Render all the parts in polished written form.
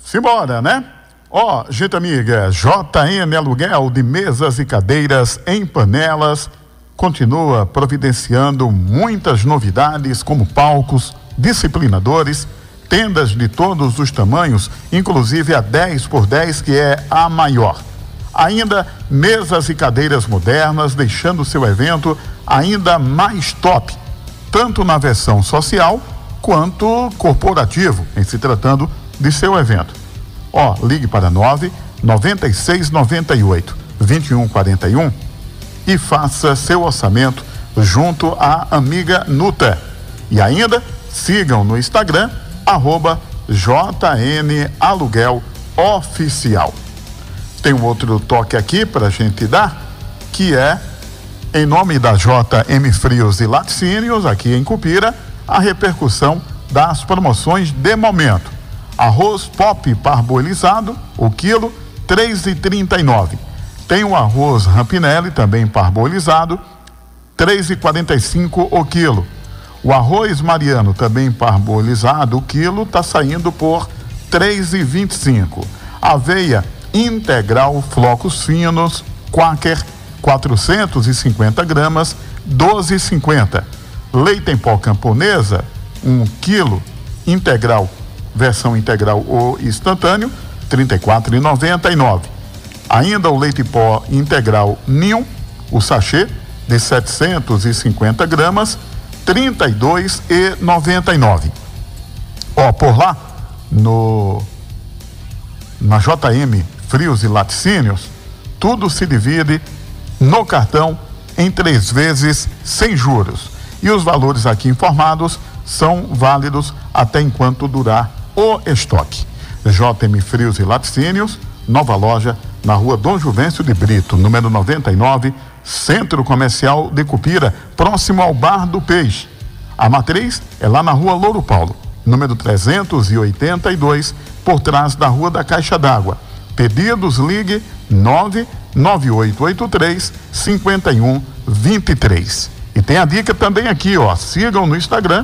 Simbora, né? Ó, gente amiga, JM Aluguel de mesas e cadeiras em Panelas continua providenciando muitas novidades como palcos, disciplinadores, tendas de todos os tamanhos, inclusive a 10x10, que é a maior. Ainda mesas e cadeiras modernas, deixando o seu evento ainda mais top, tanto na versão social quanto corporativo, em se tratando de seu evento. Ó, ligue para 99698-2141 e faça seu orçamento junto à amiga Nuta. E ainda sigam no Instagram, @JM Aluguel Oficial. Tem um outro toque aqui para a gente dar, que é, em nome da JM Frios e Laticínios, aqui em Cupira, a repercussão das promoções de momento. Arroz pop parboilizado, o quilo, R$ 3,39. Tem o arroz Rampinelli, também parboilizado, R$ 3,45 o quilo. O arroz Mariano, também parboilizado, o quilo, está saindo por R$ 3,25. Aveia integral flocos finos, Quaker, 450 gramas, R$ 12,50. Leite em pó camponesa, 1 quilo, integral, versão integral ou instantâneo, R$ 34,99. Ainda o leite em pó integral Ninho, o sachê de 750 gramas, R$ 32,99. Ó, por lá, na JM Frios e Laticínios, tudo se divide no cartão em 3 vezes sem juros. E os valores aqui informados são válidos até enquanto durar o estoque. JM Frios e Laticínios, nova loja na rua Dom Juvencio de Brito, número 99, Centro Comercial de Cupira, próximo ao Bar do Peixe. A matriz é lá na rua Louro Paulo, número 382, por trás da Rua da Caixa d'Água. Pedidos, ligue 99883-5123. E tem a dica também aqui, ó, sigam no Instagram,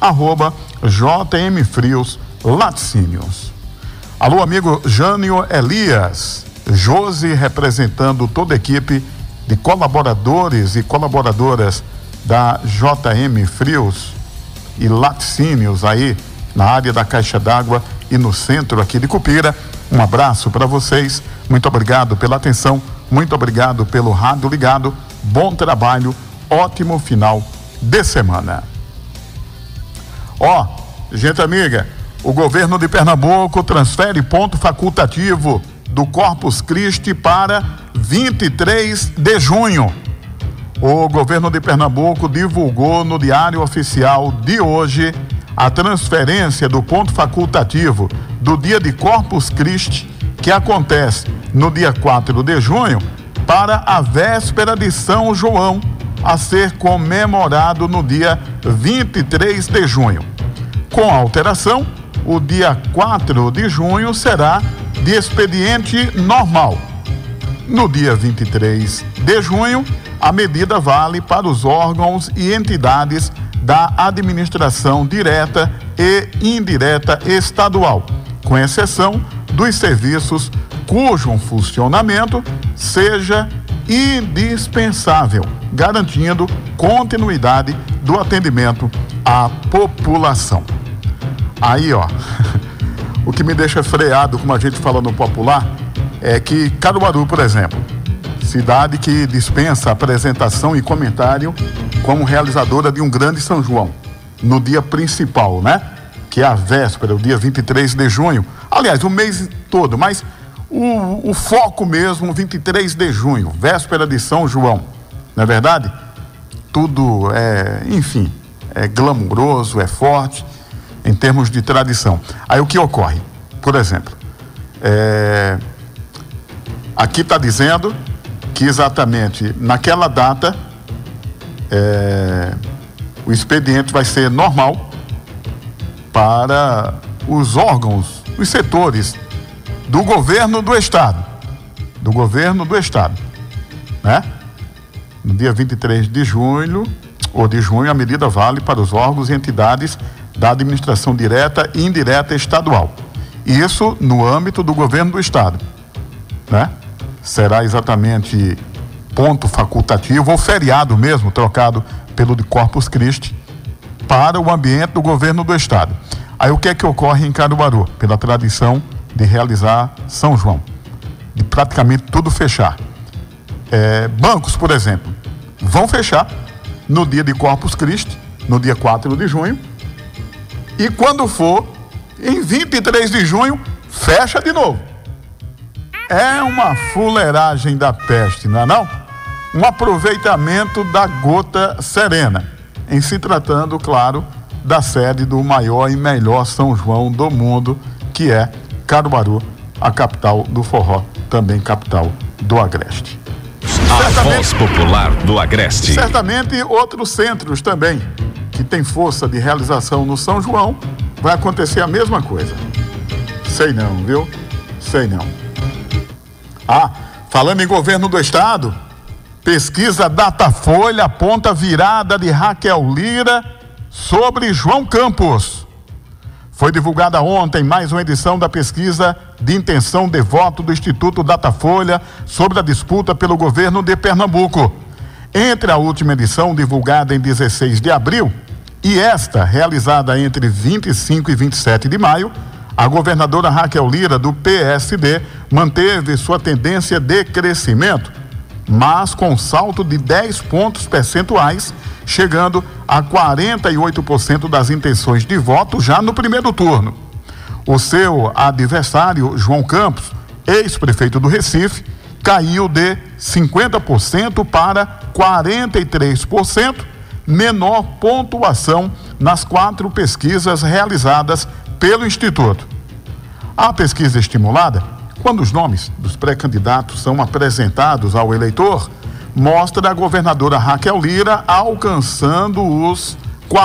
@JM Frios Laticínios. Alô, amigo Jânio Elias, Josi, representando toda a equipe de colaboradores e colaboradoras da JM Frios e Laticínios aí na área da Caixa d'Água e no centro aqui de Cupira. Um abraço para vocês, muito obrigado pela atenção, muito obrigado pelo rádio ligado, bom trabalho, ótimo final de semana. Ó, gente amiga, o governo de Pernambuco transfere ponto facultativo do Corpus Christi para 23 de junho. O governo de Pernambuco divulgou no Diário Oficial de hoje a transferência do ponto facultativo do dia de Corpus Christi, que acontece no dia 4 de junho, para a véspera de São João, a ser comemorado no dia 23 de junho. Com a alteração, o dia 4 de junho será de expediente normal. No dia 23 de junho, a medida vale para os órgãos e entidades da administração direta e indireta estadual, com exceção dos serviços cujo funcionamento seja indispensável, garantindo continuidade do atendimento à população. Aí, ó, o que me deixa freado, como a gente fala no popular, é que Caruaru, por exemplo, cidade que dispensa apresentação e comentário como realizadora de um grande São João, no dia principal, né? Que é a véspera, o dia 23 de junho. Aliás, o mês todo, mas o foco mesmo, 23 de junho, véspera de São João. Não é verdade? Tudo enfim, é glamuroso, é forte em termos de tradição. Aí o que ocorre? Por exemplo, aqui está dizendo que exatamente naquela data o expediente vai ser normal para os órgãos, os setores do governo do estado, né? No dia 23 de junho, a medida vale para os órgãos e entidades da administração direta e indireta estadual. Isso no âmbito do governo do estado, né? Será exatamente ponto facultativo ou feriado mesmo, trocado pelo de Corpus Christi, para o ambiente do governo do estado. Aí o que é que ocorre em Caruaru? Pela tradição de realizar São João, de praticamente tudo fechar. Bancos, por exemplo, vão fechar no dia de Corpus Christi, no dia 4 de junho, e quando for em 23 de junho, fecha de novo. É uma fuleiragem da peste, não é não? Um aproveitamento da gota serena, em se tratando, claro, da sede do maior e melhor São João do mundo, que é Caruaru, a capital do forró, também capital do Agreste. A voz popular do Agreste. Certamente outros centros também, que tem força de realização no São João, vai acontecer a mesma coisa. Sei não, viu? Sei não. Falando em governo do estado, pesquisa Datafolha aponta virada de Raquel Lira sobre João Campos. Foi divulgada ontem mais uma edição da pesquisa de intenção de voto do Instituto Datafolha sobre a disputa pelo governo de Pernambuco. Entre a última edição, divulgada em 16 de abril, e esta, realizada entre 25 e 27 de maio, a governadora Raquel Lira, do PSD, manteve sua tendência de crescimento, mas com salto de 10 pontos percentuais, chegando a 48% das intenções de voto já no primeiro turno. O seu adversário, João Campos, ex-prefeito do Recife, caiu de 50% para 43%, menor pontuação nas 4 pesquisas realizadas pelo Instituto. A pesquisa estimulada, quando os nomes dos pré-candidatos são apresentados ao eleitor, mostra a governadora Raquel Lira alcançando os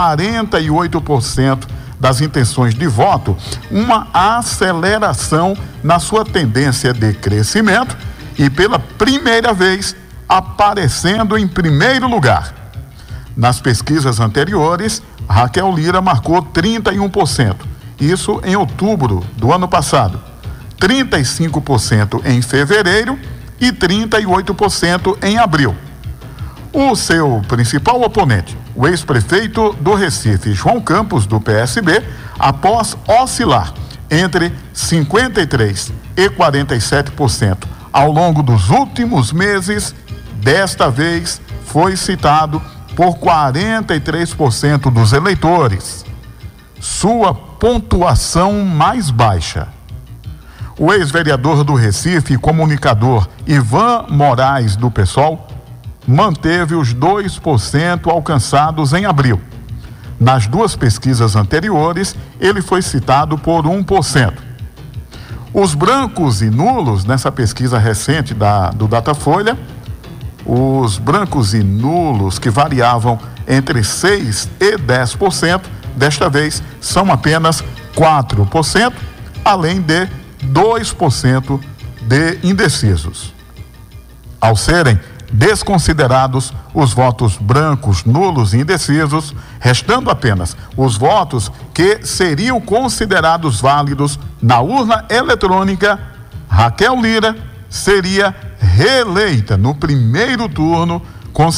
48% das intenções de voto, uma aceleração na sua tendência de crescimento e pela primeira vez aparecendo em primeiro lugar. Nas pesquisas anteriores, Raquel Lira marcou 31%, isso em outubro do ano passado, 35% em fevereiro e 38% em abril. O seu principal oponente, o ex-prefeito do Recife, João Campos, do PSB, após oscilar entre 53% e 47% ao longo dos últimos meses, desta vez foi citado por 43% dos eleitores, sua pontuação mais baixa. O ex-vereador do Recife e comunicador Ivan Moraes, do PSOL, manteve os 2% alcançados em abril. Nas 2 pesquisas anteriores, ele foi citado por 1%. Os brancos e nulos, nessa pesquisa recente do Datafolha, os brancos e nulos que variavam entre 6% e 10%, desta vez são apenas 4%, além de 2% de indecisos. Ao serem desconsiderados os votos brancos, nulos e indecisos, restando apenas os votos que seriam considerados válidos na urna eletrônica, Raquel Lira seria reeleita no primeiro turno com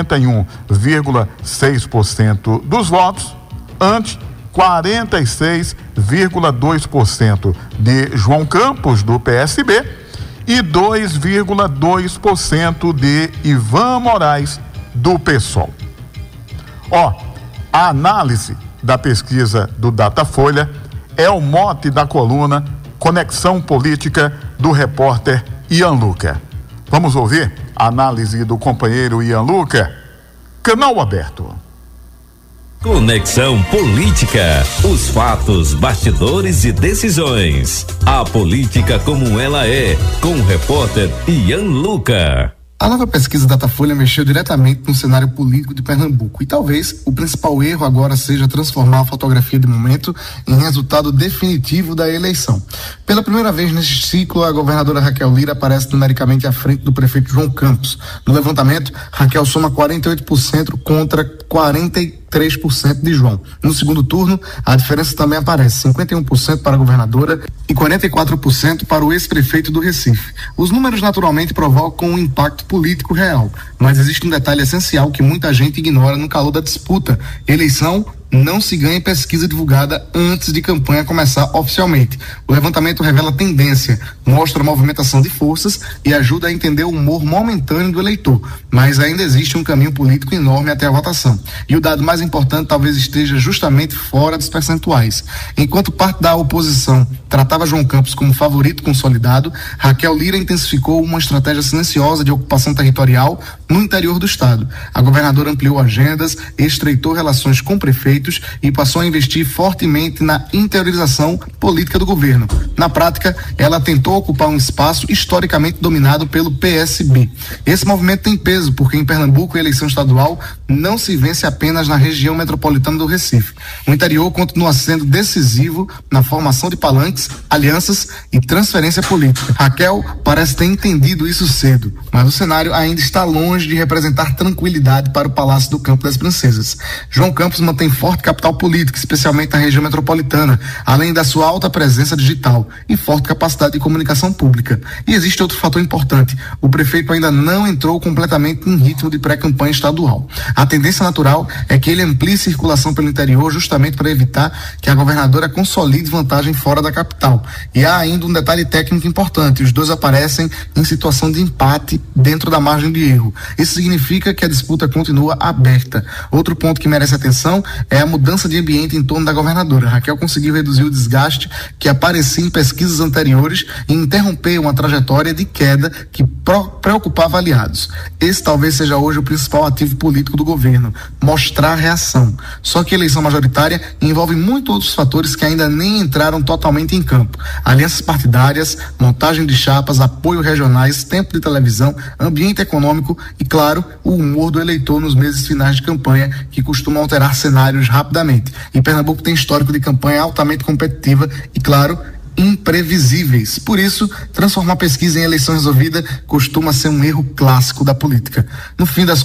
51,6% dos votos, ante 46,2% de João Campos, do PSB, e 2,2% de Ivan Moraes, do PSOL. A análise da pesquisa do Datafolha é o mote da coluna Conexão Política do repórter Ian Luca. Vamos ouvir a análise do companheiro Ian Luca? Canal aberto. Conexão Política, os fatos, bastidores e decisões. A política como ela é, com o repórter Ian Luca. A nova pesquisa Datafolha mexeu diretamente no cenário político de Pernambuco e talvez o principal erro agora seja transformar a fotografia de momento em resultado definitivo da eleição. Pela primeira vez neste ciclo, a governadora Raquel Lira aparece numericamente à frente do prefeito João Campos. No levantamento, Raquel soma 48% contra 43% 3% de João. No segundo turno, a diferença também aparece, 51% para a governadora e 44% para o ex-prefeito do Recife. Os números naturalmente provocam um impacto político real, mas existe um detalhe essencial que muita gente ignora no calor da disputa. Eleição não se ganha em pesquisa divulgada antes de campanha começar oficialmente. O levantamento revela tendência, mostra a movimentação de forças e ajuda a entender o humor momentâneo do eleitor, mas ainda existe um caminho político enorme até a votação. E o dado mais importante talvez esteja justamente fora dos percentuais. Enquanto parte da oposição tratava João Campos como favorito consolidado, Raquel Lira intensificou uma estratégia silenciosa de ocupação territorial no interior do estado. A governadora ampliou agendas, estreitou relações com prefeitos e passou a investir fortemente na interiorização política do governo. Na prática, ela tentou ocupar um espaço historicamente dominado pelo PSB. Esse movimento tem peso, porque em Pernambuco a eleição estadual não se vence apenas na região metropolitana do Recife. O interior continua sendo decisivo na formação de palanques, alianças e transferência política. Raquel parece ter entendido isso cedo, mas o cenário ainda está longe de representar tranquilidade para o Palácio do Campo das Princesas. João Campos mantém forte capital político, especialmente na região metropolitana, além da sua alta presença digital e forte capacidade de comunicação pública. E existe outro fator importante: o prefeito ainda não entrou completamente em ritmo de pré-campanha estadual. A tendência natural é que ele amplie circulação pelo interior justamente para evitar que a governadora consolide vantagem fora da capital. E há ainda um detalhe técnico importante: os dois aparecem em situação de empate dentro da margem de erro. Isso significa que a disputa continua aberta. Outro ponto que merece atenção é a mudança de ambiente em torno da governadora. Raquel conseguiu reduzir o desgaste que aparecia em pesquisas anteriores e interromper uma trajetória de queda que preocupava aliados. Esse talvez seja hoje o principal ativo político do governo: mostrar reação. Só que a eleição majoritária envolve muitos outros fatores que ainda nem entraram totalmente em campo: alianças partidárias, montagem de chapas, apoio regionais, tempo de televisão, ambiente econômico e, claro, o humor do eleitor nos meses finais de campanha, que costuma alterar cenários rapidamente. E Pernambuco tem histórico de campanha altamente competitiva e, claro, imprevisíveis. Por isso, transformar pesquisa em eleição resolvida costuma ser um erro clássico da política. No fim das